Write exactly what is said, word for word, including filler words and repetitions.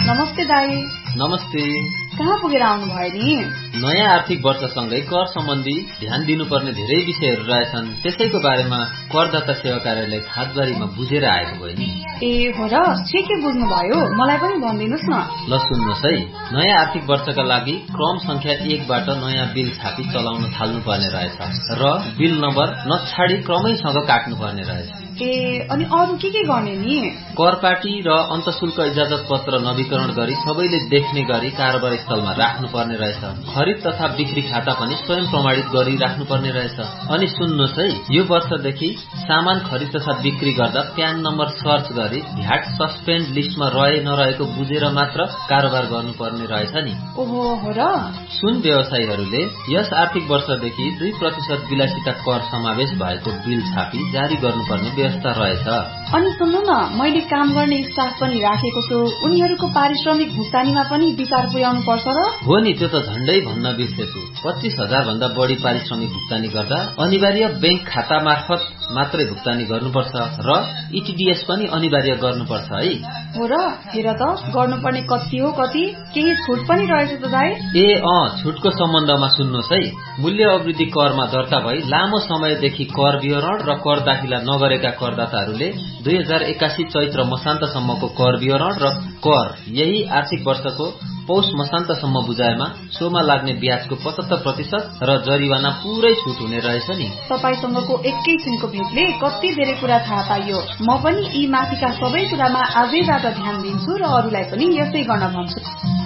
नमस्ते दाई। नमस्ते। कहाँ पुगेर आउनु भयो नि? नयाँ आर्थिक वर्षसँगै कर सम्बन्धी ध्यान दिनुपर्ने धेरै विषयहरू रहेछन्, त्यसैको बारेमा करदाता सेवा कार्यालय खातबारीमा बुझेर आएको भयो नि। ए हो र, के के बुझ्नु भयो मलाई पनि भनिदिनुस् न। ल सुन्नुहोस् है, नयाँ आर्थिक वर्षका लागि क्रम संख्या एकबाट नयाँ बिल छापी चलाउन थाल्नु पर्ने रहेछ र बिल नम्बर नछाडी क्रमैसँग काट्नु पर्ने रहेछ। ए अनि अरु के के गर्ने नि? करपाटी र अन्तशुल्क इजाजत पत्र नवीकरण गरी सबैले देख्ने गरी कारोबार स्थलमा राख्नु पर्ने रहेछ। खरिद तथा बिक्री खाता पनि स्वयं प्रमाणित गरी राख्नु पर्ने रहेछ। अनि सुन्नुहोस् है, यो वर्षदेखि सामान खरिद तथा बिक्री गर्दा प्यान नम्बर सर्च गरी भ्याट सस्पेन्ड लिस्टमा रहे नरहेको बुझेर मात्र कारोबार गर्नुपर्ने रहेछ नि। ओहो हो र। सुन व्यवसायीहरूले यस आर्थिक वर्षदेखि दुई प्रतिशत विलासिता कर समावेश भएको बिल छापी जारी गर्नुपर्ने व्यवस्था रहेछ। अनि सुन्नु न, मैले काम गर्ने स्टाफ पनि राखेको छु, उनीहरूको पारिश्रमिक भुक्तानीमा पनि विचार पुर्याउनु पर्छ र? हो नि, त्यो त झण्डै भन्न बिर्सेछु। पच्चीस हजार भन्दा बढी पारिश्रमिक भुक्तानी गर्दा अनिवार्य बैंक खाता मार्फत मात्रै भुक्तानी गर्नुपर्छ र इटिडिएस पनि अनिवार्य गर्नुपर्छ है। हो र, हेर त गर्नुपर्ने कति हो कति, केही छुट पनि रहेछ त दाइ? ए अँ, छुटको सम्बन्धमा सुन्नुहोस् है, मूल्य अवृद्धि करमा दर्ता भई लामो समयदेखि कर विवरण र कर दाखिला नगरेका करदाताहरूले दुई हजार एकासी चैत्र मसान्तसम्मको कर विवरण र कर यही आर्थिक वर्षको पौष मसान्तसम्म बुझाएमा सोमा लाग्ने ब्याजको पचहत्तर प्रतिशत र जरिवाना पूरै छुट हुने रहेछ नि। तपाईसँगको एकैछिनको भेटले कति धेरै कुरा थाहा पाइयो। म पनि यी माथिका सबै कुरामा आजैबाट ध्यान दिन्छु र अरूलाई पनि यसै गर्न भन्छु।